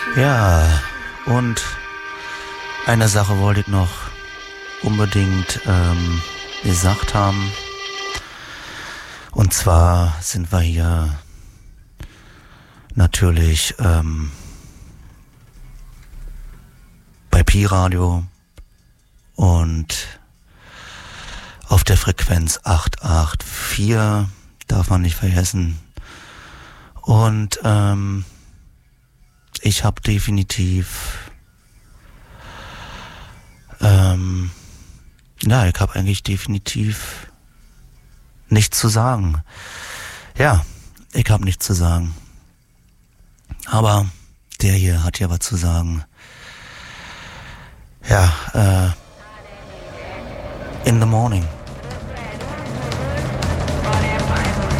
Ja, und eine Sache wollte ich noch unbedingt gesagt haben. Und zwar sind wir hier natürlich bei Pi-Radio und auf der Frequenz 884, darf man nicht vergessen. Und ich habe definitiv, ich habe eigentlich definitiv nichts zu sagen. Ja, ich habe nichts zu sagen. Aber der hier hat ja was zu sagen. Ja, in the morning.